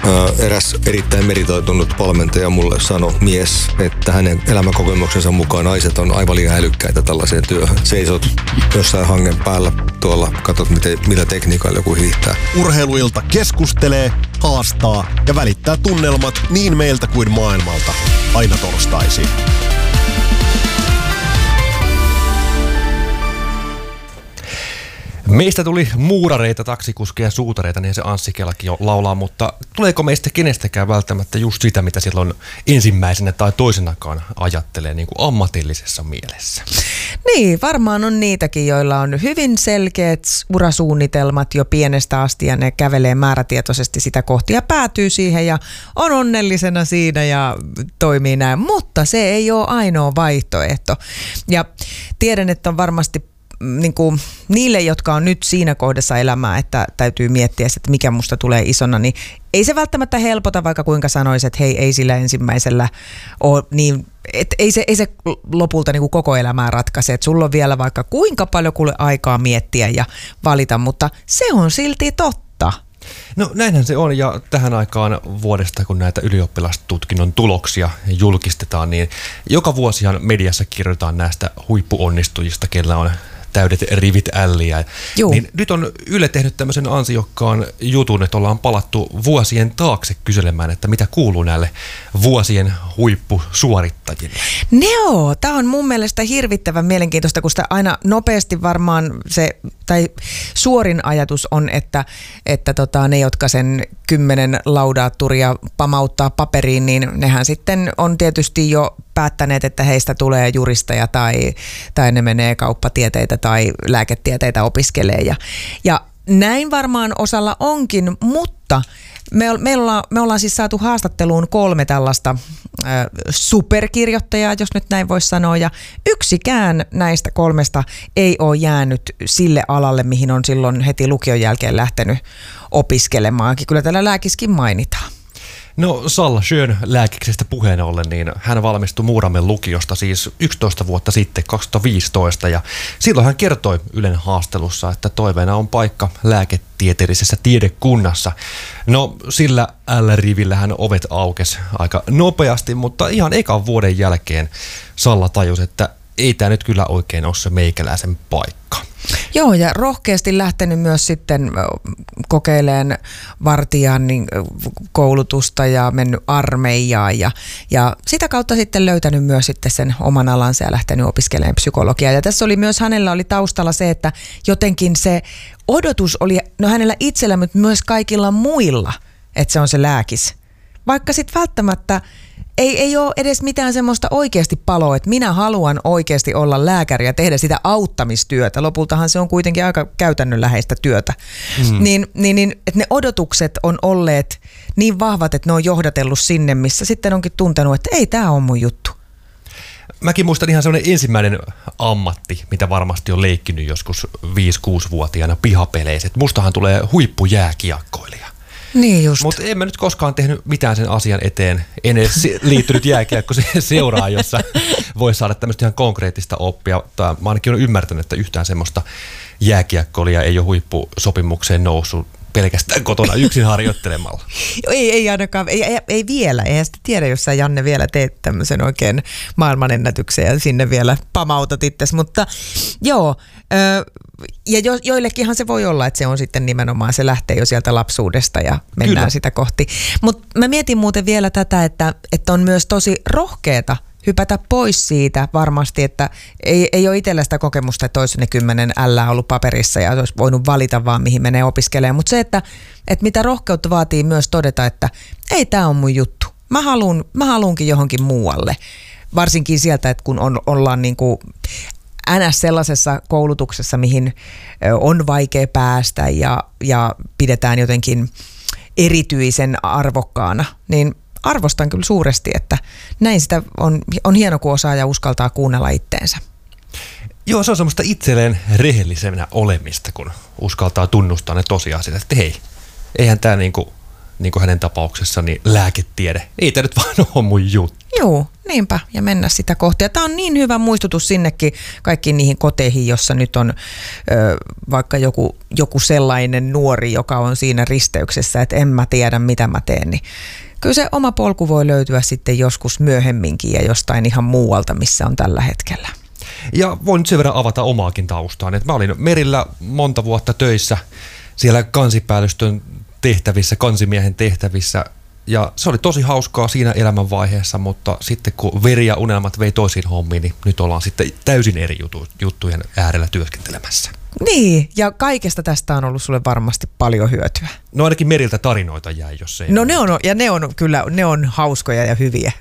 Eräs erittäin meritoitunut valmentaja mulle sanoi, mies, että hänen elämänkokemuksensa mukaan naiset on aivan liian älykkäitä tällaiseen työhön. Seisot jossain hangen päällä tuolla, katsot millä tekniikalla joku hiihtää. Urheiluilta keskustelee, haastaa ja välittää tunnelmat niin meiltä kuin maailmalta. Aina torstaisin. Meistä tuli muurareita, taksikuskeja ja suutareita, niin se Anssi Kelakin jo laulaa, mutta tuleeko meistä kenestäkään välttämättä just sitä, mitä silloin ensimmäisenä tai toisenakaan ajattelee niin kuin ammatillisessa mielessä? Niin, varmaan on niitäkin, joilla on hyvin selkeät urasuunnitelmat jo pienestä asti ja ne kävelee määrätietoisesti sitä kohti ja päätyy siihen ja on onnellisena siinä ja toimii näin, mutta se ei ole ainoa vaihtoehto. Ja tiedän, että on varmasti niin kuin niille, jotka on nyt siinä kohdassa elämää, että täytyy miettiä, että mikä musta tulee isona, niin ei se välttämättä helpota, vaikka kuinka sanoisi, että hei, ei sillä ensimmäisellä ole niin, että ei se lopulta niin kuin koko elämää ratkaise, että sulla on vielä vaikka kuinka paljon kuule aikaa miettiä ja valita, mutta se on silti totta. No näinhän se on, ja tähän aikaan vuodesta, kun näitä ylioppilastutkinnon tuloksia julkistetaan, niin joka vuosihan mediassa kirjoitetaan näistä huippuonnistujista, kellä on täydet rivit älliä. Niin nyt on Yle tehnyt tämmöisen ansiokkaan jutun, että ollaan palattu vuosien taakse kyselemään, että mitä kuuluu näille vuosien huippusuorittajille. Joo, tämä on mun mielestä hirvittävän mielenkiintoista, kun sitä aina nopeasti varmaan se, tai suorin ajatus on, että ne, jotka sen 10 laudaatturia pamauttaa paperiin, niin nehän sitten on tietysti jo päättäneet, että heistä tulee juristeja tai ne menee kauppatieteitä tai lääketieteitä opiskelee. Ja näin varmaan osalla onkin, mutta me ollaan siis saatu haastatteluun 3 tällaista superkirjoittajaa, jos nyt näin voisi sanoa, ja yksikään näistä 3 ei ole jäänyt sille alalle, mihin on silloin heti lukion jälkeen lähtenyt opiskelemaan. Kyllä täällä lääkiskin mainitaan. No Salla Schön lääkiksestä puheen ollen, niin hän valmistui Muuramen lukiosta siis 11 vuotta sitten, 2015, ja silloin hän kertoi Ylen haastelussa, että toiveena on paikka lääketieteellisessä tiedekunnassa. No sillä L-rivillähän ovet aukesi aika nopeasti, mutta ihan ekan vuoden jälkeen Salla tajusi, että ei tämä nyt kyllä oikein ole se meikäläisen paikka. Joo, ja rohkeasti lähtenyt myös sitten kokeilemaan vartijan koulutusta ja mennyt armeijaan ja sitä kautta sitten löytänyt myös sitten sen oman alansa ja lähtenyt opiskelemaan psykologiaa. Ja tässä oli myös, hänellä oli taustalla se, että jotenkin se odotus oli, no hänellä itsellä, mutta myös kaikilla muilla, että se on se lääkis. Vaikka sitten välttämättä ei ole edes mitään semmoista oikeasti paloa, että minä haluan oikeasti olla lääkäri ja tehdä sitä auttamistyötä. Lopultahan se on kuitenkin aika käytännönläheistä työtä. Niin, että ne odotukset on olleet niin vahvat, että ne on johdatellut sinne, missä sitten onkin tuntenut, että ei tämä ole mun juttu. Mäkin muistan ihan semmoinen ensimmäinen ammatti, mitä varmasti on leikkinyt joskus 5-6-vuotiaana pihapeleissä. Mustahan tulee huippujääkiekkoilija. Niin just. Mutta en mä nyt koskaan tehnyt mitään sen asian eteen. En edes liittynyt jääkiekko-seuraan, jossa voisi saada tämmöistä ihan konkreettista oppia. Mä ainakin olen ymmärtänyt, että yhtään semmoista jääkiekkoilijaa ei ole huippusopimukseen noussut pelkästään kotona yksin harjoittelemalla. Ei ainakaan, ei vielä. Eihän sitä tiedä, jos sä Janne vielä teet tämmöisen oikein maailmanennätyksen ja sinne vielä pamautat itsesi. Mutta joo, ja joillekinhan se voi olla, että se on sitten nimenomaan, se lähtee jo sieltä lapsuudesta ja mennään Kyllä. sitä kohti. Mutta mä mietin muuten vielä tätä, että on myös tosi rohkeata hypätä pois siitä varmasti, että ei ole itsellä sitä kokemusta, että olisi ne 10 L ollut paperissa ja olisi voinut valita vaan mihin menee opiskelemaan. Mutta se, että mitä rohkeutta vaatii myös todeta, että ei tämä ole mun juttu. Mä haluunkin johonkin muualle. Varsinkin sieltä, että kun ollaan niin kuin NS sellaisessa koulutuksessa, mihin on vaikea päästä ja pidetään jotenkin erityisen arvokkaana, niin arvostan kyllä suuresti, että näin sitä on hieno, kun osaa ja uskaltaa kuunnella itteensä. Joo, se on semmoista itselleen rehellisenä olemista, kun uskaltaa tunnustaa ne tosiasiat, että hei, eihän tämä niin kuin hänen tapauksessaan niin lääketiede, ei tämä nyt vaan ole mun juttu. Joo, Niinpä, ja mennä sitä kohti. Ja tämä on niin hyvä muistutus sinnekin kaikkiin niihin koteihin, jossa nyt on vaikka joku sellainen nuori, joka on siinä risteyksessä, että en mä tiedä, mitä mä teen, niin kyllä se oma polku voi löytyä sitten joskus myöhemminkin ja jostain ihan muualta, missä on tällä hetkellä. Ja voin nyt sen verran avata omaakin taustaan. Että mä olin Merillä monta vuotta töissä siellä kansipäällystön tehtävissä, kansimiehen tehtävissä. Ja se oli tosi hauskaa siinä elämänvaiheessa, mutta sitten kun veri ja unelmat vei toisiin hommiin, niin nyt ollaan sitten täysin eri juttujen äärellä työskentelemässä. Niin, ja kaikesta tästä on ollut sulle varmasti paljon hyötyä. No ainakin Meriltä tarinoita jäi, jos ei. No ne on hauskoja ja hyviä.